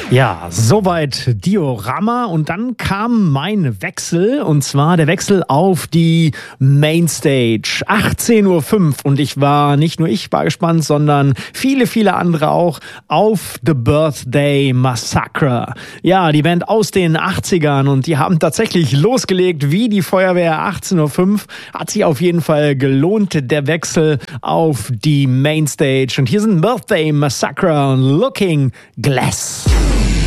Ja, soweit Diorama und dann kam mein Wechsel und zwar der Wechsel auf die Mainstage. 18.05 Uhr und nicht nur ich war gespannt, sondern viele andere auch auf The Birthday Massacre. Ja, die Band aus den 80ern und die haben tatsächlich losgelegt wie die Feuerwehr. 18.05 Uhr hat sich auf jeden Fall gelohnt, der Wechsel auf die Mainstage. Und hier sind Birthday Massacre und Looking Glass.